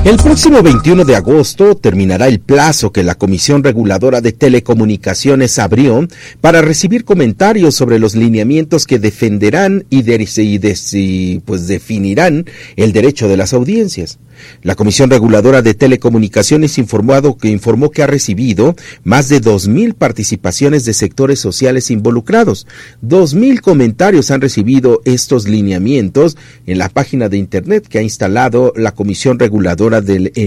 El próximo 21 de agosto terminará el plazo que la Comisión Reguladora de Telecomunicaciones abrió para recibir comentarios sobre los lineamientos que defenderán y definirán el derecho de las audiencias. La Comisión Reguladora de Telecomunicaciones informó que ha recibido más de 2,000 participaciones de sectores sociales involucrados. 2,000 comentarios han recibido estos lineamientos en la página de internet que ha instalado la Comisión Reguladora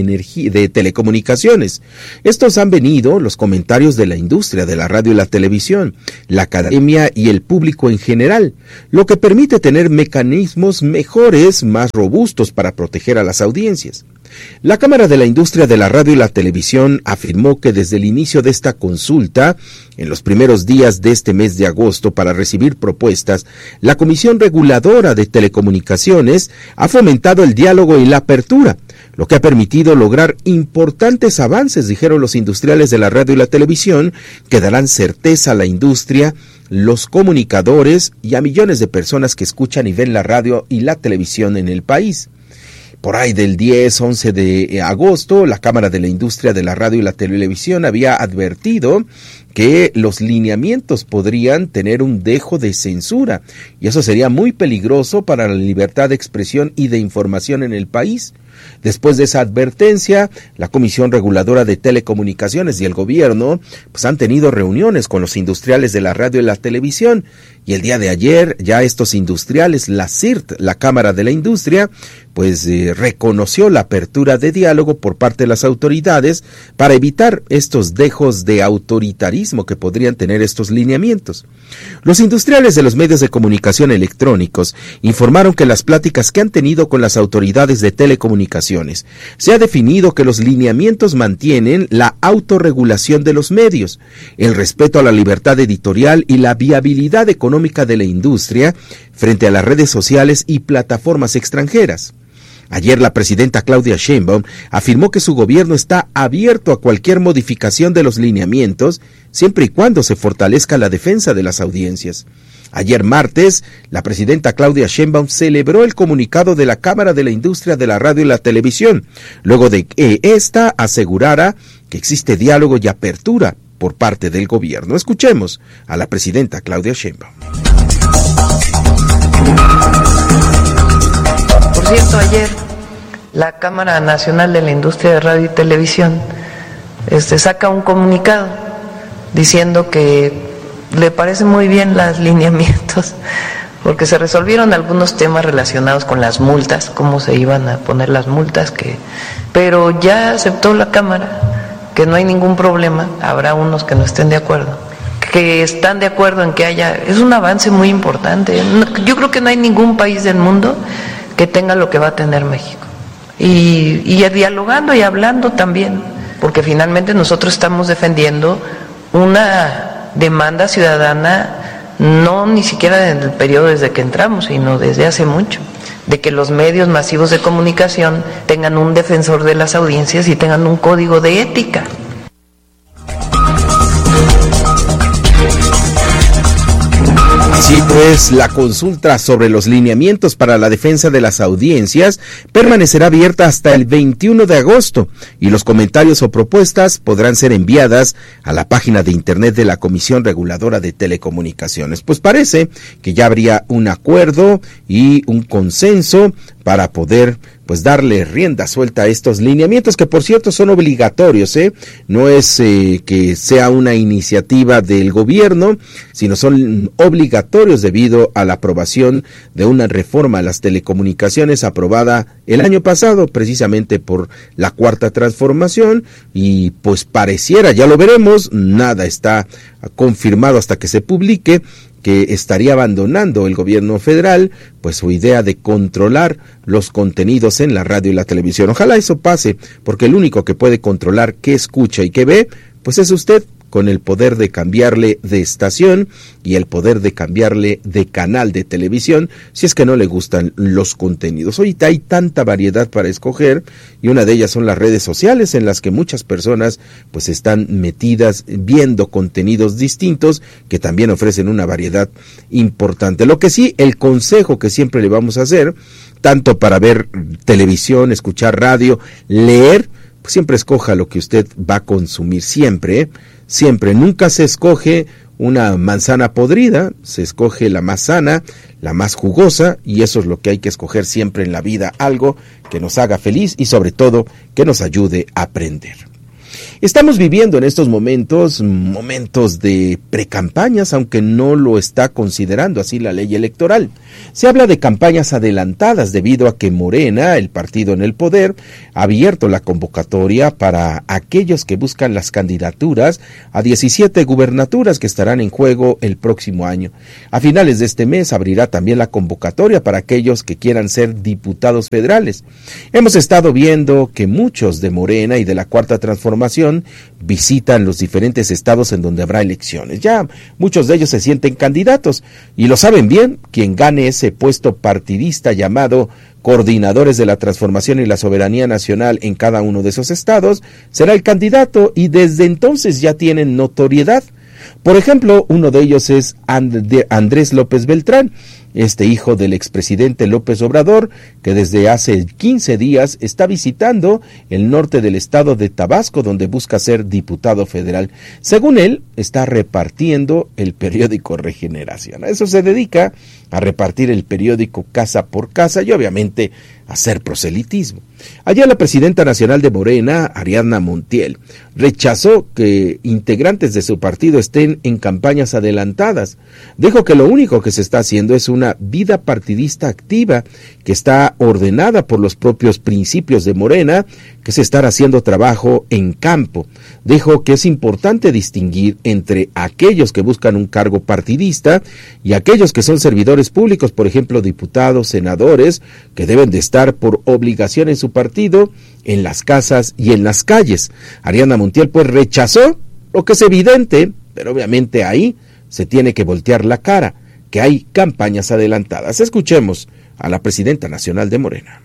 de Telecomunicaciones. Estos han venido los comentarios de la industria de la radio y la televisión, la academia y el público en general, lo que permite tener mecanismos mejores, más robustos para proteger a las audiencias. La Cámara de la Industria de la Radio y la Televisión afirmó que desde el inicio de esta consulta, en los primeros días de este mes de agosto para recibir propuestas, la Comisión Reguladora de Telecomunicaciones ha fomentado el diálogo y la apertura, lo que ha permitido lograr importantes avances, dijeron los industriales de la radio y la televisión, que darán certeza a la industria, los comunicadores y a millones de personas que escuchan y ven la radio y la televisión en el país. Por ahí del 10-11 de agosto, la Cámara de la Industria de la Radio y la Televisión había advertido que los lineamientos podrían tener un dejo de censura, y eso sería muy peligroso para la libertad de expresión y de información en el país. Después de esa advertencia, la Comisión Reguladora de Telecomunicaciones y el gobierno pues han tenido reuniones con los industriales de la radio y la televisión, y el día de ayer ya estos industriales, la CIRT, la Cámara de la Industria, pues reconoció la apertura de diálogo por parte de las autoridades para evitar estos dejos de autoritarismo que podrían tener estos lineamientos. Los industriales de los medios de comunicación electrónicos informaron que las pláticas que han tenido con las autoridades de telecomunicaciones se ha definido que los lineamientos mantienen la autorregulación de los medios, el respeto a la libertad editorial y la viabilidad económica de la industria frente a las redes sociales y plataformas extranjeras. Ayer la presidenta Claudia Sheinbaum afirmó que su gobierno está abierto a cualquier modificación de los lineamientos, siempre y cuando se fortalezca la defensa de las audiencias. Ayer martes, la presidenta Claudia Sheinbaum celebró el comunicado de la Cámara de la Industria de la Radio y la Televisión, luego de que ésta asegurara que existe diálogo y apertura por parte del gobierno. Escuchemos a la presidenta Claudia Sheinbaum. Por cierto, ayer la Cámara Nacional de la Industria de Radio y Televisión saca un comunicado diciendo que le parecen muy bien los lineamientos porque se resolvieron algunos temas relacionados con las multas, cómo se iban a poner las multas, pero ya aceptó la Cámara que no hay ningún problema. Habrá unos que no estén de acuerdo, que están de acuerdo en que es un avance muy importante. Yo creo que no hay ningún país del mundo que tenga lo que va a tener México. Y dialogando y hablando también, porque finalmente nosotros estamos defendiendo una demanda ciudadana, no ni siquiera en el periodo desde que entramos, sino desde hace mucho, de que los medios masivos de comunicación tengan un defensor de las audiencias y tengan un código de ética. Así pues, la consulta sobre los lineamientos para la defensa de las audiencias permanecerá abierta hasta el 21 de agosto y los comentarios o propuestas podrán ser enviadas a la página de internet de la Comisión Reguladora de Telecomunicaciones. Pues parece que ya habría un acuerdo y un consenso para poder darle rienda suelta a estos lineamientos, que por cierto son obligatorios, no es que sea una iniciativa del gobierno, sino son obligatorios debido a la aprobación de una reforma a las telecomunicaciones aprobada el año pasado, precisamente por la Cuarta Transformación, y pues pareciera, ya lo veremos, nada está confirmado hasta que se publique, que estaría abandonando el gobierno federal pues su idea de controlar los contenidos en la radio y la televisión. Ojalá eso pase, porque el único que puede controlar qué escucha y qué ve pues es usted, con el poder de cambiarle de estación y el poder de cambiarle de canal de televisión si es que no le gustan los contenidos. Hoy hay tanta variedad para escoger, y una de ellas son las redes sociales, en las que muchas personas pues están metidas viendo contenidos distintos que también ofrecen una variedad importante. Lo que sí, el consejo que siempre le vamos a hacer, tanto para ver televisión, escuchar radio, leer, pues siempre escoja lo que usted va a consumir, siempre, siempre, nunca se escoge una manzana podrida, se escoge la más sana, la más jugosa, y eso es lo que hay que escoger siempre en la vida, algo que nos haga feliz y sobre todo que nos ayude a aprender. Estamos viviendo en estos momentos de precampañas, aunque no lo está considerando así la ley electoral. Se habla de campañas adelantadas debido a que Morena, el partido en el poder, ha abierto la convocatoria para aquellos que buscan las candidaturas a 17 gubernaturas que estarán en juego el próximo año. A finales de este mes abrirá también la convocatoria para aquellos que quieran ser diputados federales. Hemos estado viendo que muchos de Morena y de la Cuarta Transformación visitan los diferentes estados en donde habrá elecciones. Ya muchos de ellos se sienten candidatos y lo saben bien. Quien gane ese puesto partidista llamado coordinadores de la transformación y la soberanía nacional en cada uno de esos estados será el candidato, y desde entonces ya tienen notoriedad. Por ejemplo, uno de ellos es Andrés López Beltrán, este hijo del expresidente López Obrador, que desde hace 15 días está visitando el norte del estado de Tabasco, donde busca ser diputado federal. Según él, está repartiendo el periódico Regeneración. A eso se dedica, a repartir el periódico casa por casa y obviamente a hacer proselitismo. Ayer la presidenta nacional de Morena, Ariadna Montiel, rechazó que integrantes de su partido estén en campañas adelantadas. Dijo que lo único que se está haciendo es una vida partidista activa que está ordenada por los propios principios de Morena, que se está haciendo trabajo en campo. Dijo que es importante distinguir entre aquellos que buscan un cargo partidista y aquellos que son servidores públicos, por ejemplo, diputados, senadores, que deben de estar por obligación en su partido, en las casas y en las calles. Ariadna Montiel pues rechazó lo que es evidente, pero obviamente ahí se tiene que voltear la cara, que hay campañas adelantadas. Escuchemos a la presidenta nacional de Morena.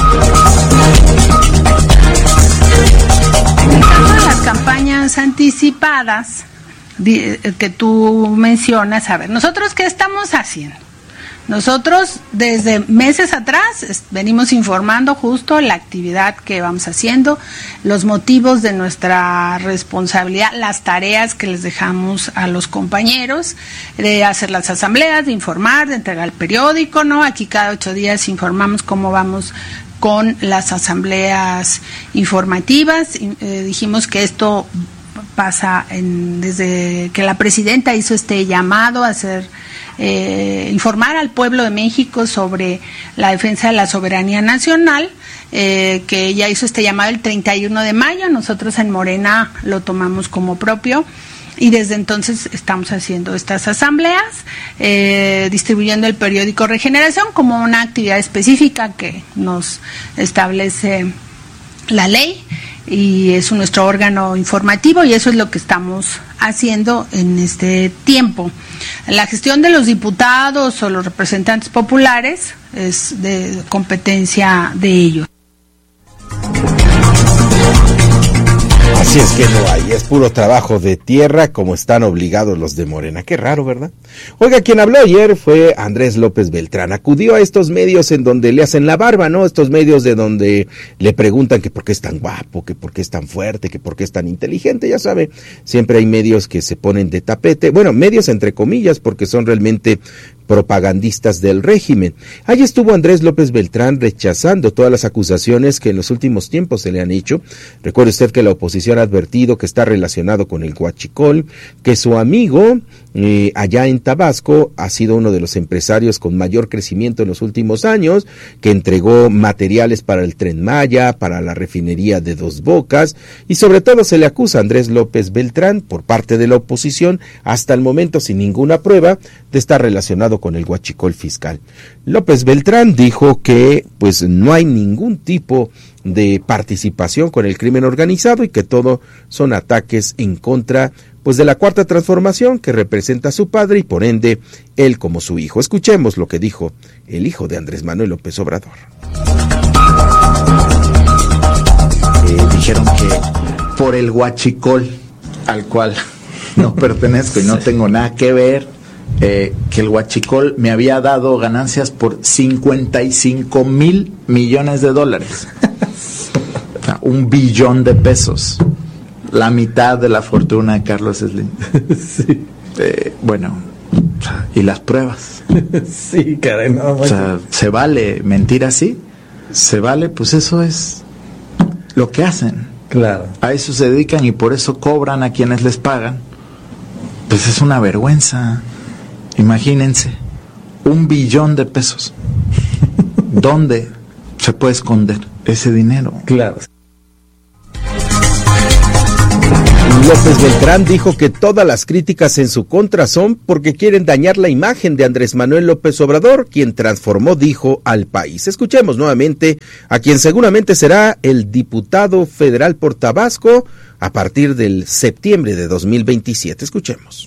En el caso de las campañas anticipadas que tú mencionas, a ver, ¿nosotros qué estamos haciendo? Nosotros desde meses atrás venimos informando justo la actividad que vamos haciendo, los motivos de nuestra responsabilidad, las tareas que les dejamos a los compañeros, de hacer las asambleas, de informar, de entregar el periódico, ¿no? Aquí cada 8 días informamos cómo vamos con las asambleas informativas. Dijimos que esto pasa desde que la presidenta hizo este llamado a hacer informar al pueblo de México sobre la defensa de la soberanía nacional, que ella hizo este llamado el 31 de mayo, nosotros en Morena lo tomamos como propio y desde entonces estamos haciendo estas asambleas, distribuyendo el periódico Regeneración como una actividad específica que nos establece la ley y es nuestro órgano informativo y eso es lo que estamos haciendo en este tiempo. La gestión de los diputados o los representantes populares es de competencia de ellos. Así es que no hay, es puro trabajo de tierra como están obligados los de Morena. Qué raro, ¿verdad? Oiga, quien habló ayer fue Andrés López Beltrán. Acudió a estos medios en donde le hacen la barba, ¿no? Estos medios de donde le preguntan que por qué es tan guapo, que por qué es tan fuerte, que por qué es tan inteligente. Ya sabe, siempre hay medios que se ponen de tapete. Bueno, medios entre comillas porque son realmente propagandistas del régimen. Allí estuvo Andrés López Beltrán rechazando todas las acusaciones que en los últimos tiempos se le han hecho. Recuerde usted que la oposición ha advertido que está relacionado con el huachicol, que su amigo allá en Tabasco ha sido uno de los empresarios con mayor crecimiento en los últimos años, que entregó materiales para el Tren Maya, para la refinería de Dos Bocas, y sobre todo se le acusa a Andrés López Beltrán por parte de la oposición, hasta el momento sin ninguna prueba, de estar relacionado con el huachicol fiscal. López Beltrán dijo que pues no hay ningún tipo de participación con el crimen organizado y que todo son ataques en contra pues de la Cuarta Transformación que representa a su padre y por ende él como su hijo. Escuchemos lo que dijo el hijo de Andrés Manuel López Obrador. Dijeron que por el huachicol al cual no pertenezco y no tengo nada que ver, que el huachicol me había dado ganancias por 55 mil millones de dólares. O sea, 1 billón de pesos. La mitad de la fortuna de Carlos Slim. Sí. Bueno, ¿y las pruebas? Sí, caray, no. O sea, ¿se vale mentir así? ¿Se vale? Pues eso es lo que hacen. Claro. A eso se dedican y por eso cobran a quienes les pagan. Pues es una vergüenza. Imagínense, 1 billón de pesos. ¿Dónde se puede esconder ese dinero? Claro. López Beltrán dijo que todas las críticas en su contra son porque quieren dañar la imagen de Andrés Manuel López Obrador, quien transformó, dijo, al país. Escuchemos nuevamente a quien seguramente será el diputado federal por Tabasco a partir del septiembre de 2027. Escuchemos.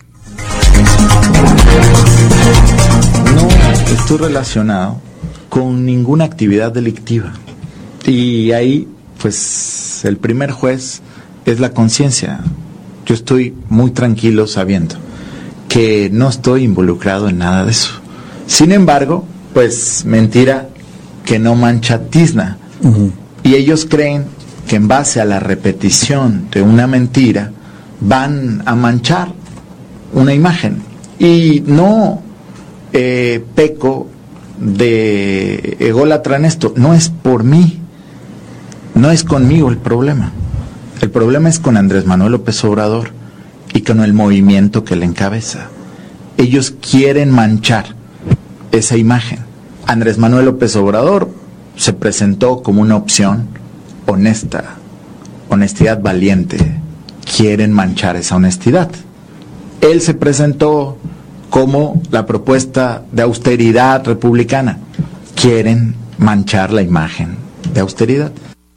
No estoy relacionado con ninguna actividad delictiva. Y ahí, pues, el primer juez es la conciencia. Yo estoy muy tranquilo sabiendo que no estoy involucrado en nada de eso. Sin embargo, pues, mentira que no mancha tizna. Uh-huh. Y ellos creen que en base a la repetición de una mentira van a manchar una imagen. Y no peco de ególatra en esto. No es por mí, no es conmigo el problema. El problema es con Andrés Manuel López Obrador y con el movimiento que le encabeza. Ellos quieren manchar esa imagen. Andrés Manuel López Obrador se presentó como una opción honesta, honestidad valiente. Quieren manchar esa honestidad. Él se presentó como la propuesta de austeridad republicana. Quieren manchar la imagen de austeridad.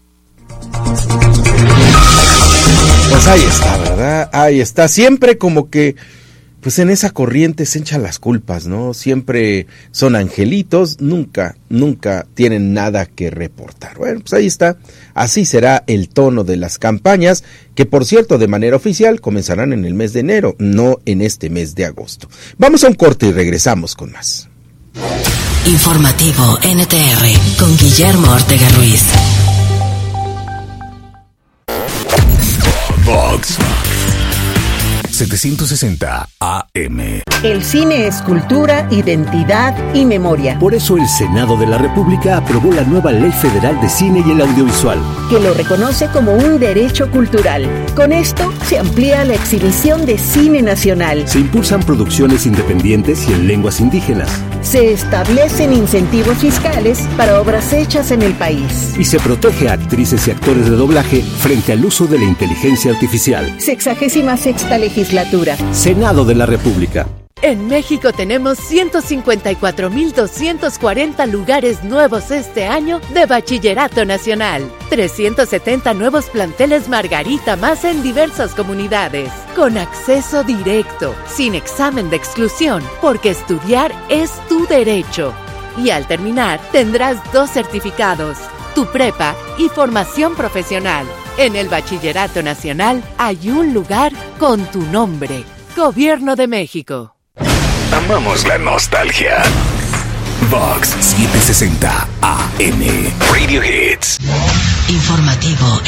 Pues ahí está, ¿verdad? Ahí está. Siempre como que, pues en esa corriente se echan las culpas, ¿no? Siempre son angelitos, nunca tienen nada que reportar. Bueno, pues ahí está. Así será el tono de las campañas, que por cierto, de manera oficial, comenzarán en el mes de enero, no en este mes de agosto. Vamos a un corte y regresamos con más. Informativo NTR con Guillermo Ortega Ruiz. Vox 760 AM. El cine es cultura, identidad y memoria. Por eso el Senado de la República aprobó la nueva Ley Federal de Cine y el Audiovisual, que lo reconoce como un derecho cultural. Con esto se amplía la exhibición de cine nacional. Se impulsan producciones independientes y en lenguas indígenas. Se establecen incentivos fiscales para obras hechas en el país. Y se protege a actrices y actores de doblaje frente al uso de la inteligencia artificial. 66ª legislatura. Senado de la República. En México tenemos 154,240 lugares nuevos este año de Bachillerato Nacional. 370 nuevos planteles Margarita más en diversas comunidades. Con acceso directo, sin examen de exclusión, porque estudiar es tu derecho. Y al terminar, tendrás 2 certificados, tu prepa y formación profesional. En el Bachillerato Nacional hay un lugar con tu nombre. Gobierno de México. Amamos la nostalgia. Vox 760 AM. Radio Hits. Informativo